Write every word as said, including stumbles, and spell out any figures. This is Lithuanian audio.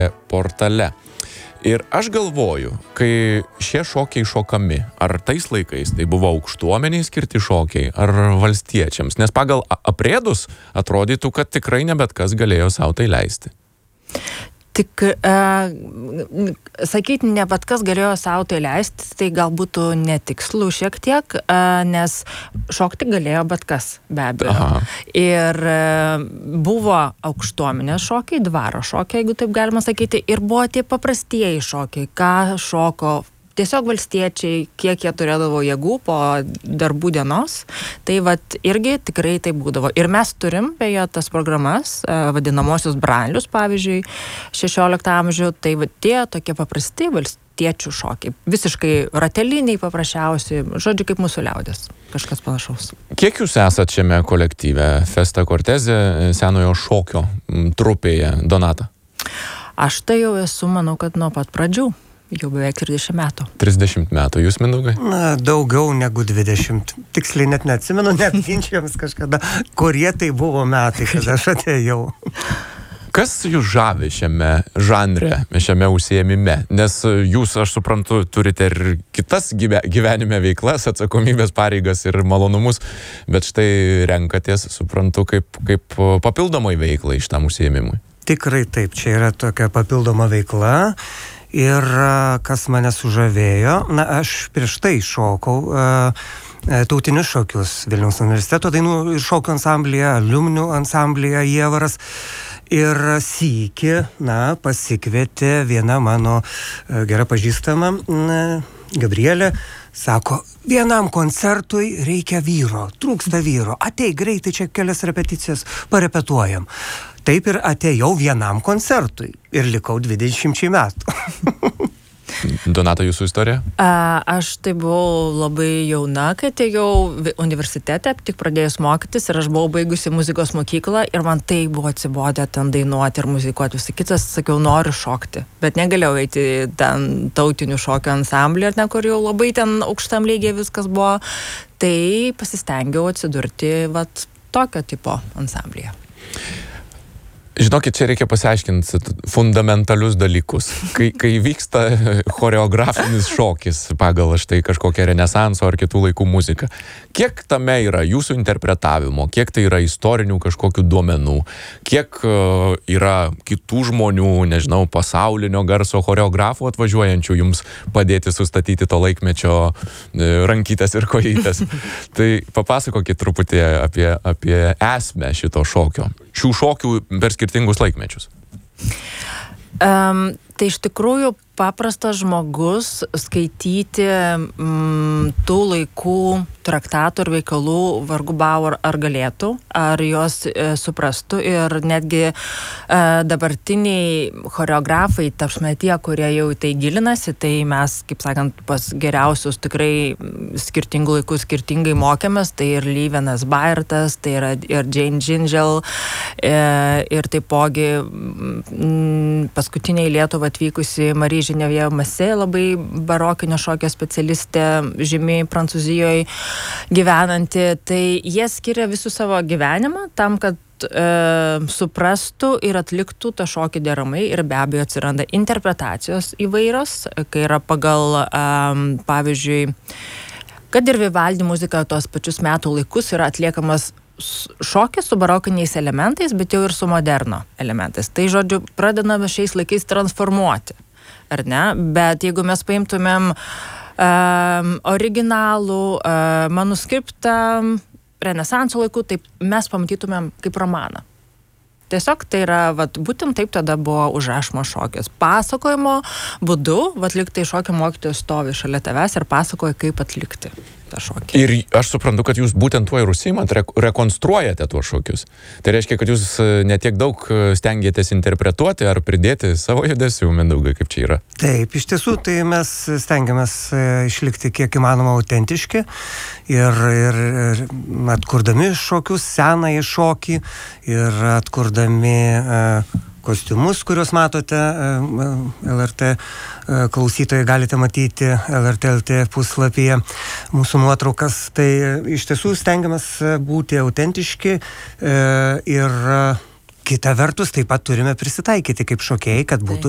portale. Ir aš galvoju, kai šie šokiai šokami, ar tais laikais tai buvo aukštuomeniai skirti šokiai, ar valstiečiams, nes pagal aprėdus atrodytų, kad tikrai ne bet kas galėjo savo tai leisti. Tik, e, sakyti, ne bet kas galėjo savo tai leisti, tai gal būtų netikslu šiek tiek, e, nes šokti galėjo bet kas, be abejo. Aha. Ir e, buvo aukštuomenės šokiai, dvaro šokiai, jeigu taip galima sakyti, ir buvo tie paprastieji šokiai, ką šoko tiesiog valstiečiai, kiek jie turėdavo jėgų po darbų dienos, tai vat irgi tikrai tai būdavo. Ir mes turim, beje, tas programas, vadinamosius branlius, pavyzdžiui, šešioliktą amžių, tai vat tie tokie paprasti valstiečių šokiai. Visiškai rateliniai, paprasčiausi, žodžiu, kaip mūsų liaudės, kažkas panašaus. Kiek jūs esat šiame kolektyve Festa Cortese senojo šokio trupėje, Donata? Aš tai jau esu, manau, kad nuo pat pradžių. Jau beveik trisdešimt metų. trisdešimt metų. Jūs, Mindaugai? Na, daugiau negu dvidešimt. Tiksliai net neatsimenu, net ginčiams kažkada, kurie tai buvo metai, kada aš atėjau. Kas jūs žavi šiame žanre, šiame užsiėmime? Nes jūs, aš suprantu, turite ir kitas gyve, gyvenime veiklas, atsakomybės pareigas ir malonumus, bet štai renkatės, suprantu, kaip, kaip papildomai veiklai šitam užsiėmimui. Tikrai taip, čia yra tokia papildoma veikla. Ir kas mane sužavėjo, na, aš prieš tai šokau uh, tautinius šokius Vilniaus universiteto dainų ir šokių ansamblyje, aliumnių ansamblyje Jievaras. Ir sykį, na, pasikvietė viena mano uh, gera pažįstama, uh, Gabrielė, sako, vienam koncertui reikia vyro, trūksta vyro, ateik greitai, čia kelias repeticijas, parepetuojam. Taip ir atėjau vienam koncertui ir likau dvidešimčiai metų. Donata, jūsų istorija? A, aš tai buvau labai jauna, kai atėjau universitete, tik pradėjus mokytis ir aš buvau baigusi muzikos mokyklą ir man tai buvo atsibodę ten dainuoti ir muzikuoti. Visi kitas, sakiau, noriu šokti, bet negalėjau eiti ten tautinių šokių ansamblį, ar ne, kur jau labai ten aukštam lygiai viskas buvo. Tai pasistengiau atsidurti vat tokio tipo ansamblyje. Žinokit, čia reikia pasiaiškinti fundamentalius dalykus. Kai, kai vyksta choreografinis šokis pagal štai kažkokią renesanso ar kitų laikų muziką, kiek tame yra jūsų interpretavimo, kiek tai yra istorinių kažkokių duomenų, kiek uh, yra kitų žmonių, nežinau, pasaulinio garso choreografų atvažiuojančių jums padėti sustatyti to laikmečio uh, rankytes ir kojytes. Tai papasakokit truputį apie, apie esmę šito šokio. Šių šokių per skirtingus laikmečius. Um, tai iš tikrųjų paprastas žmogus skaityti mm, tų laikų traktatų ir veikalų vargu bau ar, ar galėtų, ar jos e, suprastų ir netgi e, dabartiniai choreografai, tarpsme tie, kurie jau tai gilinasi, tai mes, kaip sakant, pas geriausius tikrai skirtingų laikų skirtingai mokėmės, tai ir Lyvenas Bairtas, tai yra ir Jane Gingell, e, ir taipogi m, paskutiniai Lietuvą atvykusi Marija Ženevjeva Masė, labai barokinio šokio specialistė, žymiai Prancūzijoje gyvenanti, tai jie skiria visų savo gyvenimą tam, kad e, suprastų ir atliktų tą šokį deramai ir be abejo atsiranda interpretacijos įvairios, kai yra pagal, e, pavyzdžiui, kad ir Vivaldi muzika tos pačius metų laikus yra atliekamas šokis su barokiniais elementais, bet jau ir su moderno elementais. Tai, žodžiu, pradedame šiais laikais transformuoti, ar ne? Bet jeigu mes paimtumėm um, originalų uh, manuskriptą renesanso laikų, tai mes pamatytumėm kaip romaną. Tiesiog tai yra, vat, būtent taip tada buvo užrašomas šokis. Pasakojimo būdu, vat, liktai šokio mokytojas stovi šalia tavęs ir pasakoja, kaip atlikti tą šokį. Ir aš suprantu, kad jūs būtent tuo ir užsiimat, re- rekonstruojate tuos šokius. Tai reiškia, kad jūs netiek daug stengiatės interpretuoti ar pridėti savo judesių, Mindaugai, kaip čia yra. Taip, iš tiesų, tai mes stengiamės išlikti kiek įmanoma autentiški ir, ir, ir atkurdami šokius, senąjį šokį ir atkurdami uh, kostiumus, kuriuos matote L R T klausytojai, galite matyti L R T L T puslapyje mūsų nuotraukas. Tai iš tiesų stengiamės būti autentiški ir kita vertus taip pat turime prisitaikyti kaip šokėjai, kad būtų